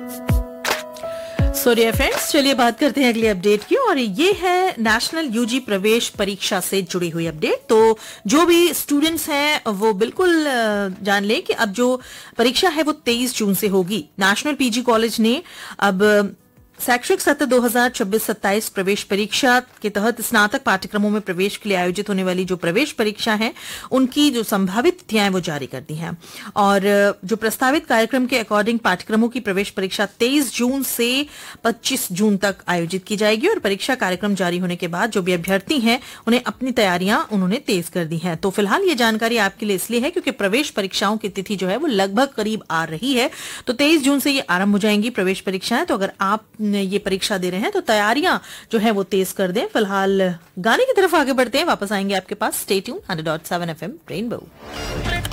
So dear friends, चलिए बात करते हैं अगली अपडेट की, और ये है नेशनल यूजी प्रवेश परीक्षा से जुड़ी हुई अपडेट। तो जो भी स्टूडेंट्स हैं वो बिल्कुल जान लें कि अब जो परीक्षा है वो 23 जून से होगी। नेशनल पीजी कॉलेज ने अब शैक्षणिक सत्र 2026-27 प्रवेश परीक्षा के तहत स्नातक पाठ्यक्रमों में प्रवेश के लिए आयोजित होने वाली जो प्रवेश परीक्षा है उनकी जो संभावित तिथियां वो जारी कर दी हैं। और जो प्रस्तावित कार्यक्रम के अकॉर्डिंग पाठ्यक्रमों की प्रवेश परीक्षा 23 जून से 25 जून तक आयोजित की जाएगी। और परीक्षा कार्यक्रम जारी होने के बाद जो भी अभ्यर्थी हैं उन्हें अपनी तैयारियां उन्होंने तेज कर दी हैं। तो फिलहाल ये जानकारी आपके लिए इसलिए है क्योंकि प्रवेश परीक्षाओं की तिथि जो है वो लगभग करीब आ रही है। तो 23 जून से ये आरंभ हो जाएंगी प्रवेश परीक्षाएं। तो अगर आप ये परीक्षा दे रहे हैं तो तैयारियां जो है वो तेज कर दें। फिलहाल गाने की तरफ आगे बढ़ते हैं, वापस आएंगे आपके पास। Stay tune 100.7 FM rainbow.